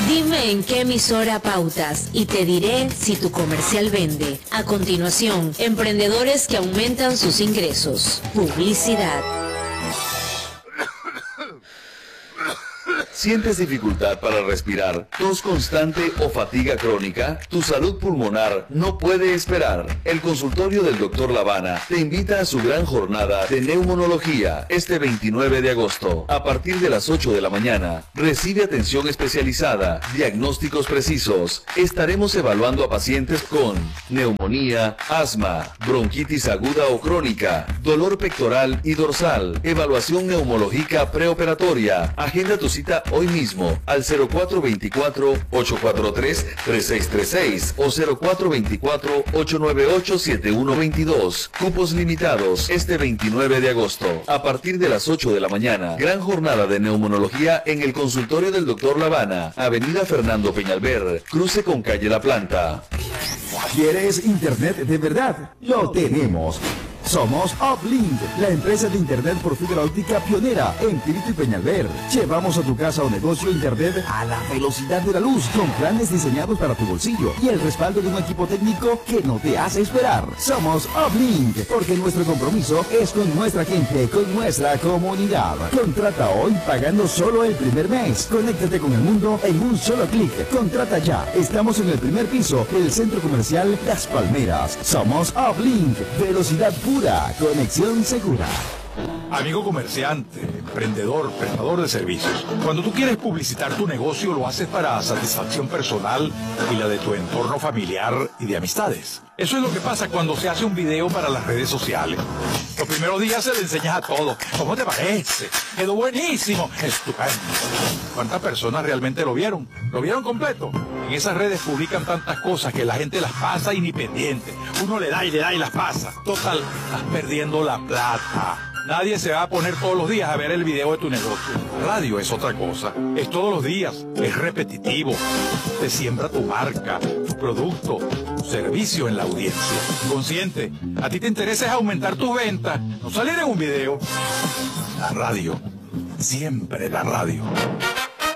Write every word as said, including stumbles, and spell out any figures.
Dime en qué emisora pautas y te diré si tu comercial vende. A continuación, emprendedores que aumentan sus ingresos. Publicidad. ¿Sientes dificultad para respirar, tos constante o fatiga crónica? Tu salud pulmonar no puede esperar. El consultorio del doctor Lavana te invita a su gran jornada de neumonología este veintinueve de agosto. A partir de las ocho de la mañana, recibe atención especializada, diagnósticos precisos. Estaremos evaluando a pacientes con neumonía, asma, bronquitis aguda o crónica, dolor pectoral y dorsal, evaluación neumológica preoperatoria. Agenda tu cita hoy mismo al cero cuatro dos cuatro, ocho cuatro tres, tres seis tres seis o cero cuatro dos cuatro, ocho nueve ocho, siete uno dos dos. Cupos limitados este veintinueve de agosto. A partir de las ocho de la mañana, gran jornada de neumonología en el consultorio del doctor Lavana, Avenida Fernando Peñalver, cruce con calle La Planta. ¿Quieres internet de verdad? Lo tenemos. Somos Uplink, la empresa de internet por fibra óptica pionera en Pirito y Peñalver. Llevamos a tu casa o negocio internet a la velocidad de la luz, con planes diseñados para tu bolsillo y el respaldo de un equipo técnico que no te hace esperar. Somos Uplink, porque nuestro compromiso es con nuestra gente, con nuestra comunidad. Contrata hoy pagando solo el primer mes. Conéctate con el mundo en un solo clic. Contrata ya. Estamos en el primer piso del centro comercial Las Palmeras. Somos Uplink, velocidad pura. Conexión segura. Amigo comerciante, emprendedor, prestador de servicios, cuando tú quieres publicitar tu negocio lo haces para satisfacción personal y la de tu entorno familiar y de amistades. Eso es lo que pasa cuando se hace un video para las redes sociales. Los primeros días se le enseñas a todo. ¿Cómo te parece? Quedó buenísimo. Estupendo. ¿Cuántas personas realmente lo vieron? ¿Lo vieron completo? En esas redes publican tantas cosas que la gente las pasa y ni pendiente. Uno le da y le da y las pasa. Total, estás perdiendo la plata. Nadie se va a poner todos los días a ver el video de tu negocio. La radio es otra cosa. Es todos los días. Es repetitivo. Te siembra tu marca, tu producto, tu servicio en la audiencia. Consciente, a ti te interesa es aumentar tus ventas, no salir en un video. La radio. Siempre la radio.